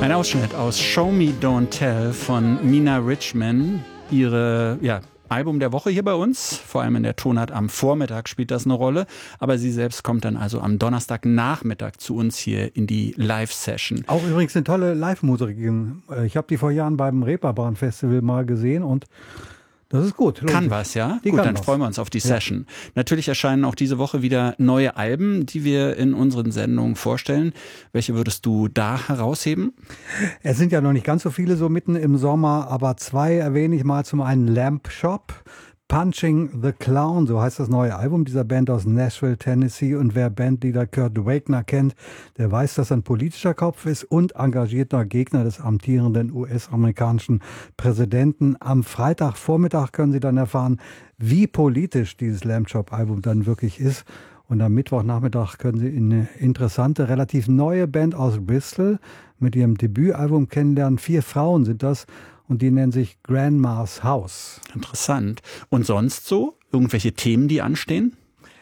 Ein Ausschnitt aus Show Me Don't Tell von Mina Richman. Ihre Album der Woche hier bei uns, vor allem in der Tonart am Vormittag spielt das eine Rolle. Aber sie selbst kommt dann also am Donnerstagnachmittag zu uns hier in die Live-Session. Auch übrigens eine tolle Live-Musikerin. Ich habe die vor Jahren beim Reeperbahn-Festival mal gesehen und das ist gut. Kann was, ja? Gut, dann freuen wir uns auf die Session. Natürlich erscheinen auch diese Woche wieder neue Alben, die wir in unseren Sendungen vorstellen. Welche würdest du da herausheben? Es sind ja noch nicht ganz so viele so mitten im Sommer, aber zwei erwähne ich mal. Zum einen Lamp Shop, Punching the Clown, so heißt das neue Album dieser Band aus Nashville, Tennessee. Und wer Bandleader Kurt Wagner kennt, der weiß, dass er ein politischer Kopf ist und engagierter Gegner des amtierenden US-amerikanischen Präsidenten. Am Freitagvormittag können Sie dann erfahren, wie politisch dieses Lamp Shop-Album dann wirklich ist. Und am Mittwochnachmittag können Sie eine interessante, relativ neue Band aus Bristol mit ihrem Debütalbum kennenlernen. 4 Frauen sind das. Und die nennen sich Grandma's House. Interessant. Und sonst so? Irgendwelche Themen, die anstehen?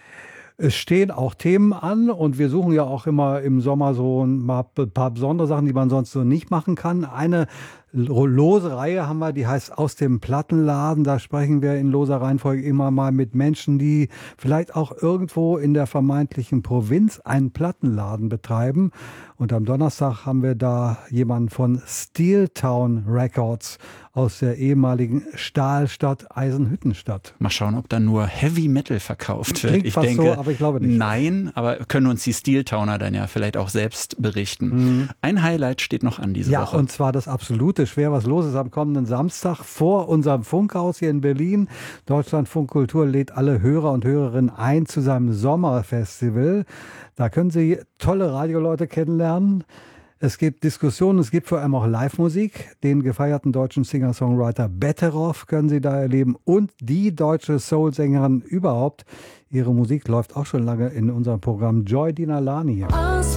Es stehen auch Themen an und wir suchen ja auch immer im Sommer so ein paar besondere Sachen, die man sonst so nicht machen kann. Eine lose Reihe haben wir, die heißt Aus dem Plattenladen. Da sprechen wir in loser Reihenfolge immer mal mit Menschen, die vielleicht auch irgendwo in der vermeintlichen Provinz einen Plattenladen betreiben. Und am Donnerstag haben wir da jemanden von Steel Town Records aus der ehemaligen Stahlstadt Eisenhüttenstadt. Mal schauen, ob da nur Heavy Metal verkauft wird. Klingt ich fast denke, so, aber ich glaube nicht. Nein, aber können uns die Steel Towner dann ja vielleicht auch selbst berichten. Ein Highlight steht noch an diese Woche. Ja, und zwar das absolute Schwer was los ist am kommenden Samstag vor unserem Funkhaus hier in Berlin. Deutschlandfunk Kultur lädt alle Hörer und Hörerinnen ein zu seinem Sommerfestival. Da können Sie tolle Radioleute kennenlernen. Es gibt Diskussionen, es gibt vor allem auch Live-Musik. Den gefeierten deutschen Singer-Songwriter Betteroff können Sie da erleben und die deutsche Soul-Sängerin überhaupt. Ihre Musik läuft auch schon lange in unserem Programm Joy Dinalani.